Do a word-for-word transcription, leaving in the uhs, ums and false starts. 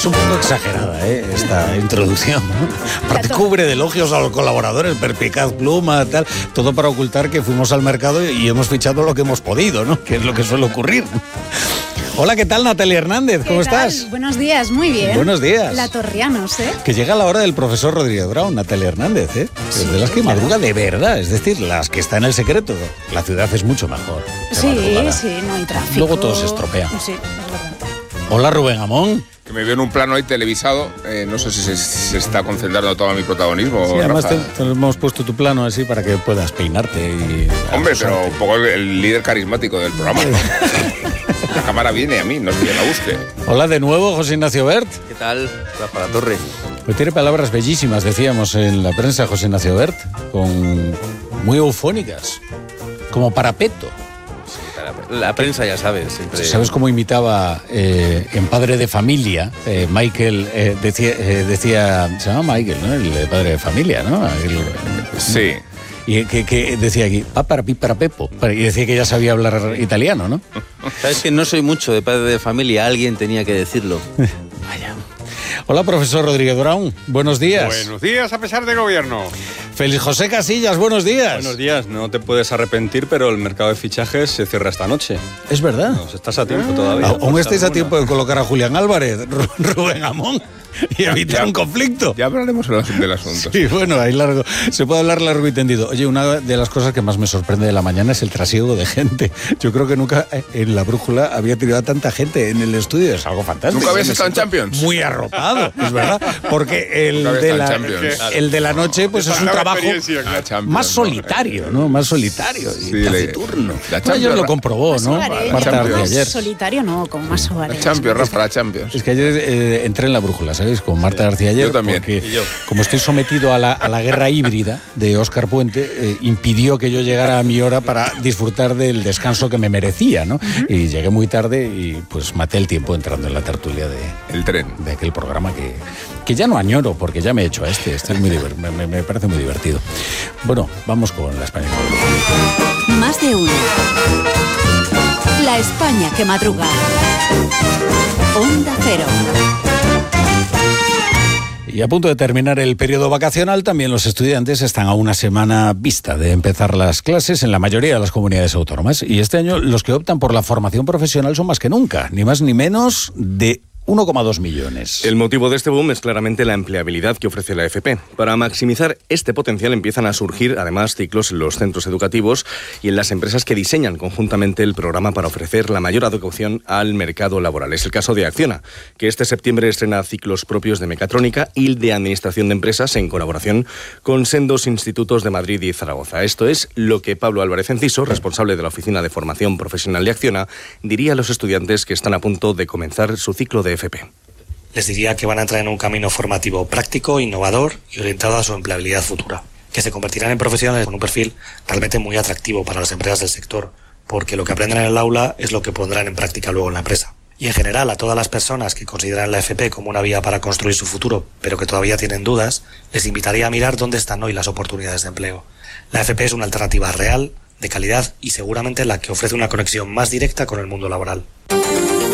Es un poco exagerada, ¿eh? Esta introducción, ¿no? Aparte cubre de elogios a los colaboradores, perspicaz pluma, tal, todo para ocultar que fuimos al mercado y hemos fichado lo que hemos podido, ¿no? Que es lo que suele ocurrir. Hola, ¿qué tal, Natalia Hernández? ¿Cómo tal? estás? Buenos días, muy bien. Buenos días. La Torrianos, ¿eh? Que llega la hora del profesor Rodríguez Brown, Natalia Hernández, ¿eh? Sí, es de las que claro. madruga de verdad, es decir, las que está en el secreto. La ciudad es mucho mejor. Sí, madrugada. sí, no hay tráfico. Luego todo se estropea. Sí, es verdad. Hola, Rubén Amón. Que me veo en un plano ahí televisado, eh, no sé si se, si se está concentrando todo mi protagonismo. Sí, además Rafa. te, te hemos puesto tu plano así para que puedas peinarte y... Hombre, pero un poco el, el líder carismático del programa, ¿no? La cámara viene a mí, no es que la busque. Hola de nuevo, José Ignacio Bert. ¿Qué tal, Rafa La Torre? Hoy tiene palabras bellísimas, decíamos en la prensa, José Ignacio Bert, con muy eufónicas, como parapeto. La prensa, ya sabes, siempre... ¿Sabes cómo imitaba eh, en Padre de Familia? Eh, Michael eh, decía, eh, decía, se llama Michael, ¿no? El de Padre de Familia, ¿no? El, Sí. Y que, que decía aquí, pa para pi para pepo. Y decía que ya sabía hablar italiano, ¿no? Sabes que no soy mucho de padre de familia, alguien tenía que decirlo. Vaya. Hola, profesor Rodríguez Brown. Buenos días. Buenos días, a pesar de gobierno. Félix José Casillas, buenos días. Buenos días, no te puedes arrepentir, pero el mercado de fichajes se cierra esta noche. Es verdad. Pues estás a tiempo todavía. Aún Pues estáis a alguna. tiempo de colocar a Julián Álvarez, Rubén Amón, y evitar un conflicto. Ya hablaremos del asunto. Sí, bueno, ahí largo. Se puede hablar largo y tendido. Oye, una de las cosas que más me sorprende de la mañana es el trasiego de gente. Yo creo que nunca en la brújula había tenido a tanta gente en el estudio. Es algo fantástico. ¿Nunca habías Me estado en siento Champions? Muy arropado, es verdad. Porque el, Nunca habías de estado la, en Champions. el de la noche pues es un La trabajo experiencia, claro. La Champions, más ¿no? solitario, ¿no? Más solitario y Sí, le- taciturno. la Bueno, Champions, ayer lo Ra- comprobó, Más ¿no? hogareño, Marta Champions. de ayer. Solitario no, como más La hogareño. Champions, Rafa, la Champions. Es que ayer eh, entré en la brújula, ¿sabéis? Con Marta García ayer. Yo también. Porque Y yo. como estoy sometido a la, a la guerra híbrida de Óscar Puente, eh, impidió que yo llegara a mi hora para disfrutar del descanso que me merecía, ¿no? Y llegué muy tarde y pues maté el tiempo entrando en la tertulia de, El tren. de aquel programa que, que ya no añoro porque ya me he hecho a este. Estoy muy diver- me, me- me parece muy divertido. Bueno, vamos con la España. Más de uno. La España que madruga. Onda Cero. Y a punto de terminar el periodo vacacional, también los estudiantes están a una semana vista de empezar las clases en la mayoría de las comunidades autónomas. Y este año los que optan por la formación profesional son más que nunca, ni más ni menos de uno coma dos millones. El motivo de este boom es claramente la empleabilidad que ofrece la F P. Para maximizar este potencial empiezan a surgir además ciclos en los centros educativos y en las empresas que diseñan conjuntamente el programa para ofrecer la mayor adecuación al mercado laboral. Es el caso de Acciona, que este septiembre estrena ciclos propios de mecatrónica y de administración de empresas en colaboración con sendos institutos de Madrid y Zaragoza. Esto es lo que Pablo Álvarez Enciso, responsable de la Oficina de Formación Profesional de Acciona, diría a los estudiantes que están a punto de comenzar su ciclo de F P. Les diría que van a entrar en un camino formativo práctico, innovador y orientado a su empleabilidad futura, que se convertirán en profesionales con un perfil realmente muy atractivo para las empresas del sector, porque lo que aprenden en el aula es lo que pondrán en práctica luego en la empresa. Y en general a todas las personas que consideran la F P como una vía para construir su futuro, pero que todavía tienen dudas, les invitaría a mirar dónde están hoy las oportunidades de empleo. La F P es una alternativa real, de calidad y seguramente la que ofrece una conexión más directa con el mundo laboral.